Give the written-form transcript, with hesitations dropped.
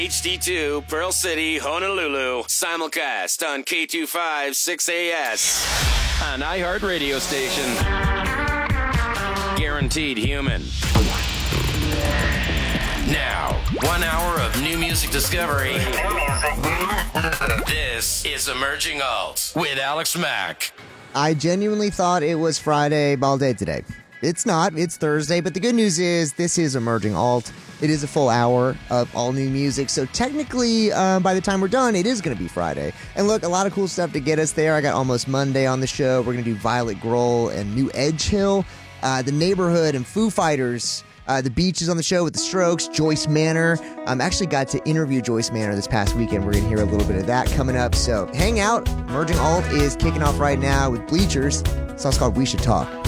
HD2, Pearl City, Honolulu. Simulcast on K25 6AS. An iHeart radio station. Guaranteed human. Now, 1 hour of new music discovery. This is Emerging Alt with Alex Mack. I genuinely thought it was Friday all day today. It's not. It's Thursday. But the good news is this is Emerging Alt. It is a full hour of all new music. So technically, by the time we're done, it is going to be Friday. And look, a lot of cool stuff to get us there. I got Almost Monday on the show. We're going to do Violet Grohl and New Edge Hill, The Neighborhood and Foo Fighters. The Beach is on the show with The Strokes, Joyce Manor. Actually got to interview Joyce Manor this past weekend. We're going to hear a little bit of that coming up. So hang out. Emerging Alt is kicking off right now with Bleachers. The song's called We Should Talk.